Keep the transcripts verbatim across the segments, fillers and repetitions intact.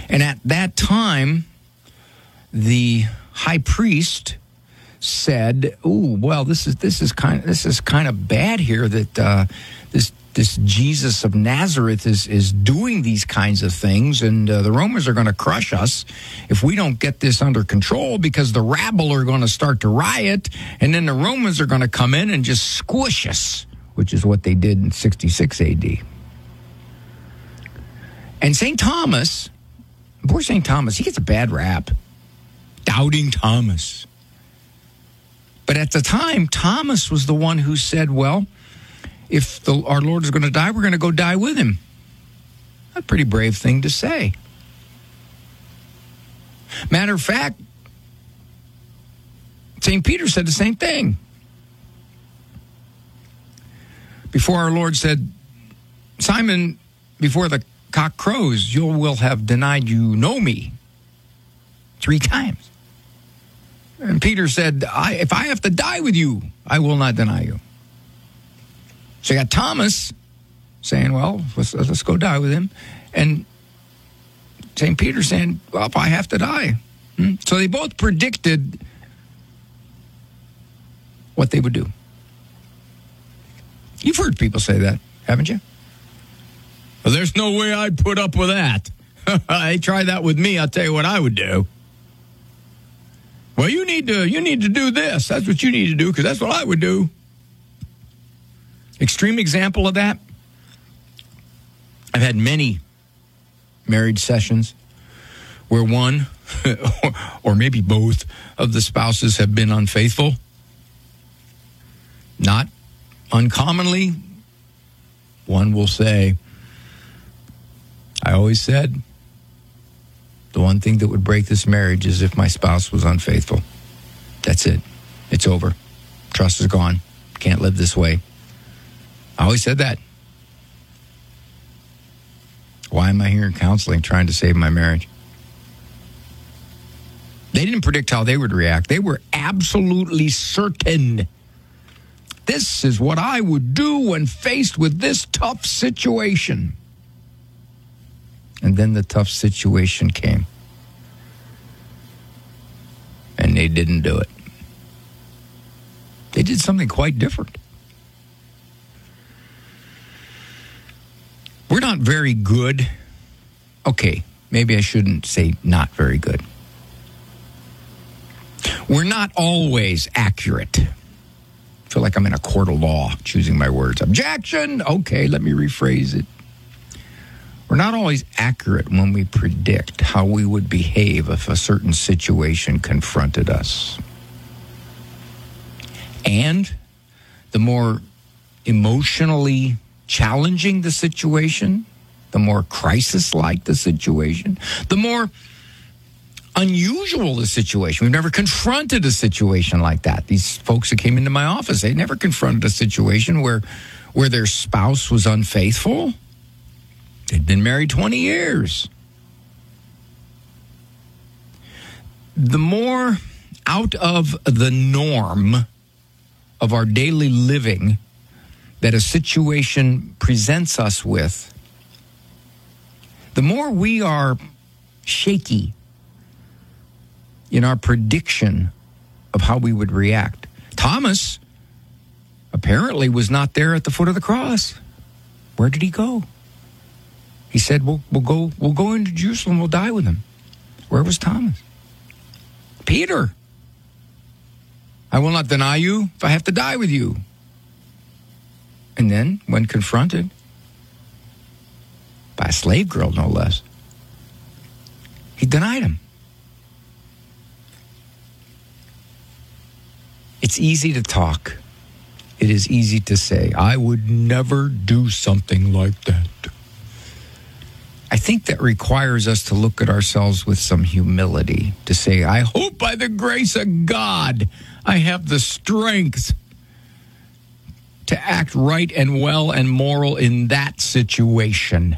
And at that time, the high priest said, "Ooh, well, this is this is kind of this is kind of bad here that uh, this this Jesus of Nazareth is is doing these kinds of things, and uh, the Romans are going to crush us if we don't get this under control, because the rabble are going to start to riot, and then the Romans are going to come in and just squish us," which is what they did in sixty-six A D. And Saint Thomas, poor Saint Thomas, he gets a bad rap. Doubting Thomas. But at the time, Thomas was the one who said, well, if the, our Lord is going to die, we're going to go die with him. A pretty brave thing to say. Matter of fact, Saint Peter said the same thing. Before our Lord said, Simon, before the cock crows, you will have denied you know me three times. And Peter said, I, if I have to die with you, I will not deny you. So you got Thomas saying, well, let's, let's go die with him. And Saint Peter saying, well, if I have to die. Hmm? So they both predicted what they would do. You've heard people say that, haven't you? Well, there's no way I'd put up with that. They try that with me, I'll tell you what I would do. Well, you need to you need to do this. That's what you need to do, because that's what I would do. Extreme example of that. I've had many marriage sessions where one or, or maybe both of the spouses have been unfaithful. Not uncommonly, one will say, I always said, the one thing that would break this marriage is if my spouse was unfaithful. That's it. It's over. Trust is gone. Can't live this way. I always said that. Why am I here in counseling trying to save my marriage? They didn't predict how they would react. They were absolutely certain. This is what I would do when faced with this tough situation. And then the tough situation came. And they didn't do it. They did something quite different. We're not very good. Okay, maybe I shouldn't say not very good. We're not always accurate. I feel like I'm in a court of law, choosing my words. Objection! Okay, let me rephrase it. We're not always accurate when we predict how we would behave if a certain situation confronted us. And the more emotionally challenging the situation, the more crisis-like the situation, the more unusual the situation. We've never confronted a situation like that. These folks that came into my office, they never confronted a situation where, where their spouse was unfaithful. They'd been married twenty years. The more out of the norm of our daily living that a situation presents us with, the more we are shaky in our prediction of how we would react. Thomas apparently was not there at the foot of the cross. Where did he go? He said, we'll, we'll go we'll go into Jerusalem, we'll die with him. Where was Thomas? Peter. I will not deny you if I have to die with you. And then, when confronted by a slave girl, no less, he denied him. It's easy to talk. It is easy to say, I would never do something like that. I think that requires us to look at ourselves with some humility, to say, I hope by the grace of God I have the strength to act right and well and moral in that situation.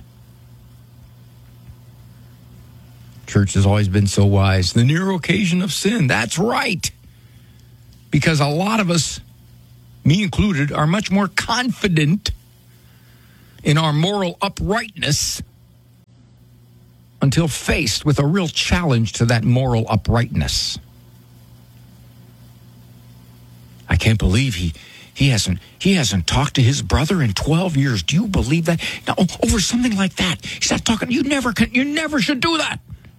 Church has always been so wise. The near occasion of sin, that's right. Because a lot of us, me included, are much more confident in our moral uprightness until faced with a real challenge to that moral uprightness. I can't believe he he hasn't he hasn't talked to his brother in twelve years. Do you believe that? Now, over something like that, he's not talking. You never can. You never should do that.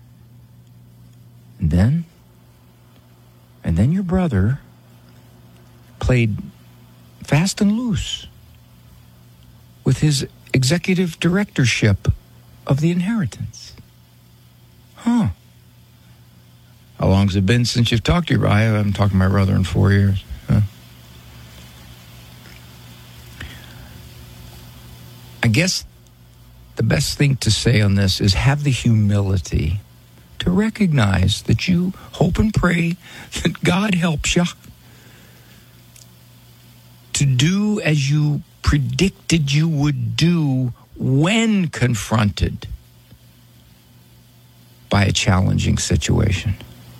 And then, and then your brother played fast and loose with his executive directorship of the inheritance. Huh. How long's it been since you've talked to your brother? I haven't talked to my brother in four years. Huh. I guess the best thing to say on this is have the humility to recognize that you hope and pray that God helps you to do as you predicted you would do when confronted by a challenging situation.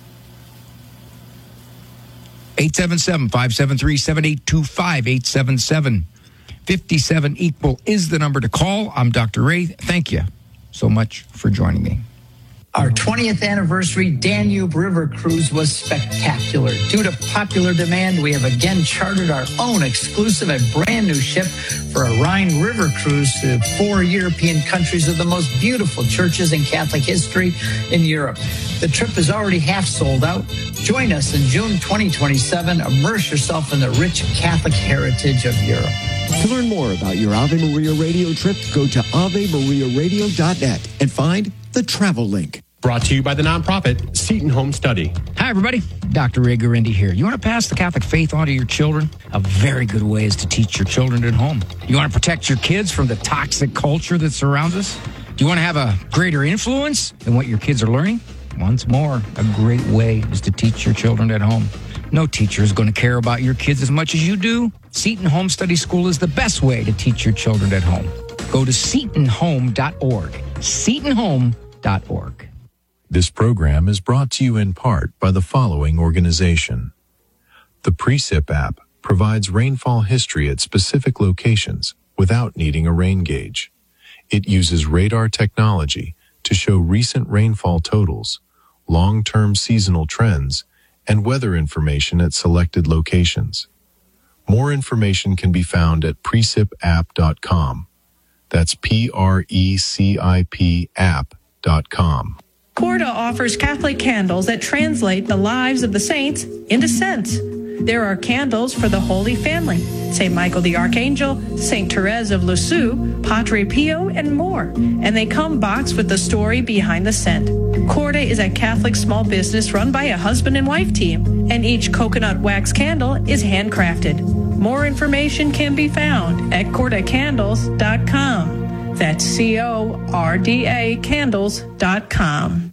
eight seven seven, five seven three, seven eight two five, eight seven seven, five seven equal is the number to call. I'm Doctor Ray. Thank you so much for joining me. Our twentieth anniversary Danube River Cruise was spectacular. Due to popular demand, we have again chartered our own exclusive and brand new ship for a Rhine River cruise to four European countries with the most beautiful churches in Catholic history in Europe. The trip is already half sold out. Join us in June twenty twenty-seven. Immerse yourself in the rich Catholic heritage of Europe. To learn more about your Ave Maria radio trip, go to ave maria radio dot net and find the travel link. Brought to you by the nonprofit Seton Home Study. Hi, everybody. Doctor Ray Guarendi here. You want to pass the Catholic faith on to your children? A very good way is to teach your children at home. You want to protect your kids from the toxic culture that surrounds us? Do you want to have a greater influence in what your kids are learning? Once more, a great way is to teach your children at home. No teacher is going to care about your kids as much as you do. Seton Home Study School is the best way to teach your children at home. Go to seton home dot org. seton home dot org. This program is brought to you in part by the following organization. The Precip app provides rainfall history at specific locations without needing a rain gauge. It uses radar technology to show recent rainfall totals, long-term seasonal trends, and weather information at selected locations. More information can be found at precip app dot com. That's P R E C I P app dot com. Corda offers Catholic candles that translate the lives of the saints into scents. There are candles for the Holy Family, Saint Michael the Archangel, Saint Therese of Lisieux, Padre Pio, and more. And they come boxed with the story behind the scent. Corda is a Catholic small business run by a husband and wife team, and each coconut wax candle is handcrafted. More information can be found at corda candles dot com. That's C O R D A candles dot com.